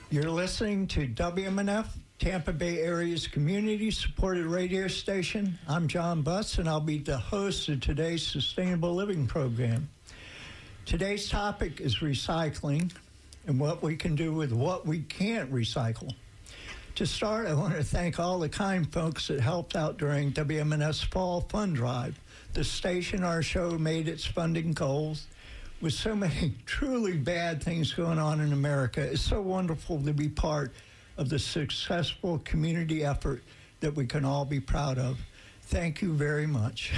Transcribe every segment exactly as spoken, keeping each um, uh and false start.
You're listening to W M N F, Tampa Bay Area's community-supported radio station. I'm John Butts, and I'll be the host of today's Sustainable Living program. Today's topic is recycling and what we can do with what we can't recycle. To start, I want to thank all the kind folks that helped out during W M N F's Fall Fund Drive. The station, our show, made its funding goals. With so many truly bad things going on in America, it's so wonderful to be part of the successful community effort that we can all be proud of. Thank you very much.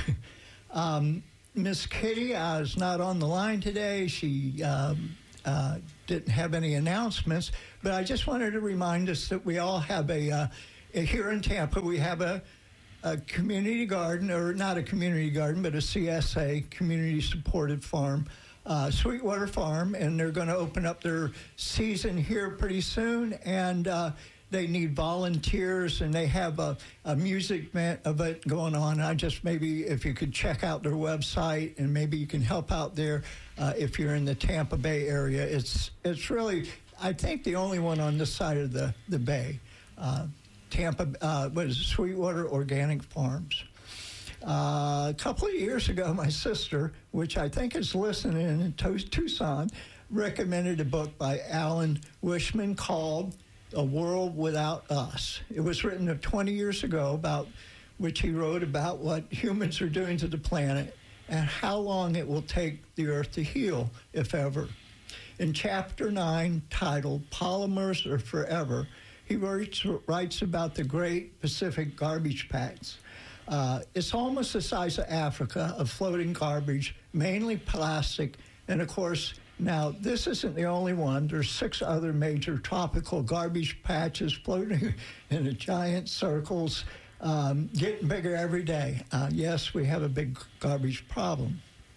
um, Miss Kitty uh, is not on the line today. She um, uh, didn't have any announcements, but I just wanted to remind us that we all have a, uh, here in Tampa, we have a, a community garden, or not a community garden, but a C S A, community-supported farm, Uh, Sweetwater Farm, and they're going to open up their season here pretty soon, and uh, they need volunteers, and they have a, a music event going on. I just maybe if you could check out their website, and maybe you can help out there uh, if you're in the Tampa Bay area. It's it's really, I think, the only one on this side of the, the bay. Uh, Tampa, uh, what is it, Sweetwater Organic Farms. Uh, a couple of years ago, my sister, which I think is listening in Tucson, recommended a book by Alan Wishman called A World Without Us. It was written twenty years ago, about which he wrote about what humans are doing to the planet and how long it will take the Earth to heal, if ever. In chapter nine, titled Polymers Are Forever, he writes, writes about the Great Pacific Garbage Patch. Uh, it's almost the size of Africa, of floating garbage, mainly plastic. And of course, now this isn't the only one. There's six other major tropical garbage patches floating in the giant circles, um, getting bigger every day. Uh, yes, we have a big garbage problem.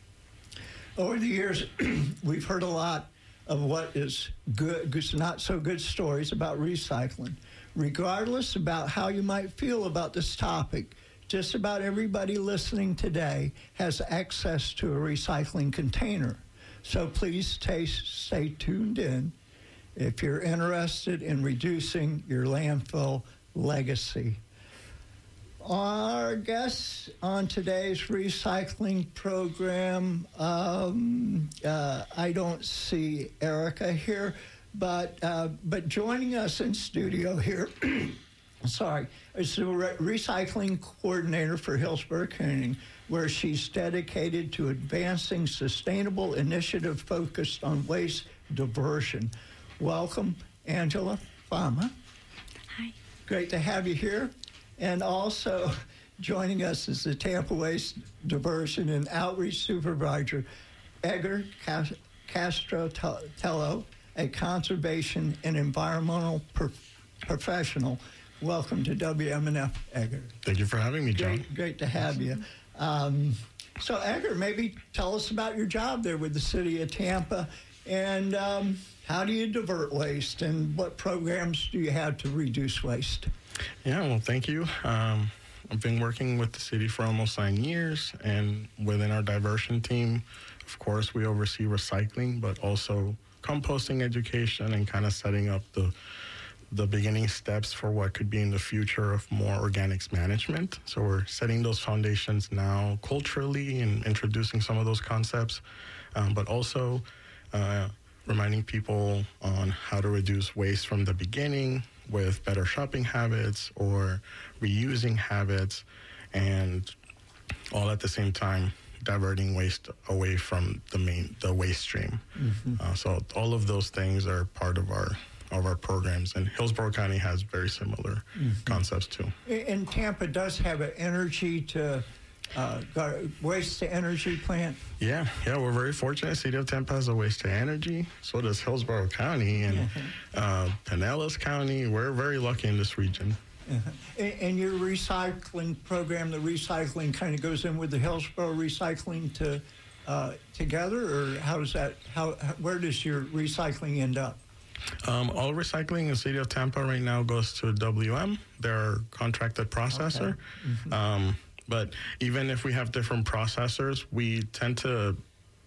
Over the years, we've heard a lot of what is good, not so good stories about recycling. Regardless about how you might feel about this topic, just about everybody listening today has access to a recycling container. So please stay, stay tuned in if you're interested in reducing your landfill legacy. Our guests on today's recycling program, um, uh, I don't see Erica here, but, uh, but joining us in studio here, sorry, is the re- recycling coordinator for Hillsborough County, where she's dedicated to advancing sustainable initiative focused on waste diversion. Welcome, Angela Fama. Hi. Great to have you here. And also joining us is the Tampa Waste Diversion and Outreach Supervisor, Edgar Castro-Tello, a conservation and environmental pro- professional. Welcome to W M N F, Edgar. Thank you for having me, John. Great, great to have you. Um, so, Edgar, maybe tell us about your job there with the city of Tampa, and um, how do you divert waste, and what programs do you have to reduce waste? Yeah, well, thank you. Um, I've been working with the city for almost nine years, and within our diversion team, of course, we oversee recycling, but also composting education and kind of setting up the the beginning steps for what could be in the future of more organics management. So we're setting those foundations now culturally and introducing some of those concepts, um, but also uh, reminding people on how to reduce waste from the beginning with better shopping habits or reusing habits, and all at the same time diverting waste away from the main the waste stream. Mm-hmm. Uh, so all of those things are part of our of our programs, and Hillsborough County has very similar mm-hmm. concepts too. And Tampa does have an energy to uh, waste to energy plant. Yeah, yeah, we're very fortunate. City of Tampa has a waste to energy. So does Hillsborough County and mm-hmm. uh, Pinellas County. We're very lucky in this region. Uh-huh. And, and your recycling program, the recycling kind of goes in with the Hillsborough recycling to uh, together, or how does that? How where does your recycling end up? Um, all recycling in the city of Tampa right now goes to W M. They're our contracted processor. Okay. Mm-hmm. Um, but even if we have different processors, we tend to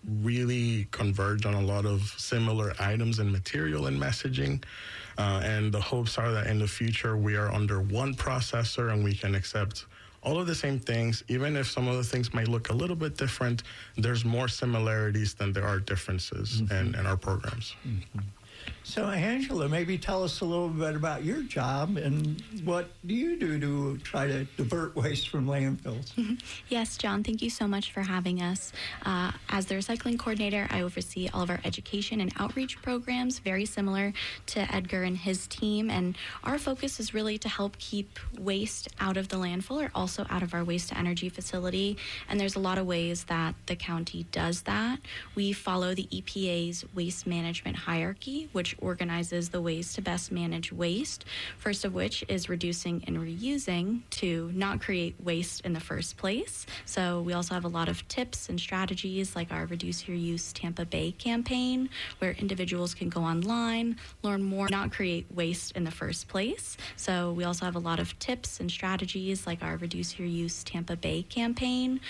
really converge on a lot of similar items and material and messaging. Uh, and the hopes are that in the future we are under one processor and we can accept all of the same things. Even if some of the things might look a little bit different, there's more similarities than there are differences mm-hmm. in, in our programs. Mm-hmm. So, Angela, maybe tell us a little bit about your job and what do you do to try to divert waste from landfills? Mm-hmm. Yes, John, thank you so much for having us. Uh, as the recycling coordinator, I oversee all of our education and outreach programs, very similar to Edgar and his team. And our focus is really to help keep waste out of the landfill or also out of our waste to energy facility. And there's a lot of ways that the county does that. We follow the E P A's waste management hierarchy, which organizes the ways to best manage waste, first of which is reducing and reusing to not create waste in the first place. So we also have a lot of tips and strategies like our Reduce Your Use Tampa Bay campaign, where individuals can go online, learn more, not create waste in the first place. So we also have a lot of tips and strategies like our Reduce Your Use Tampa Bay campaign,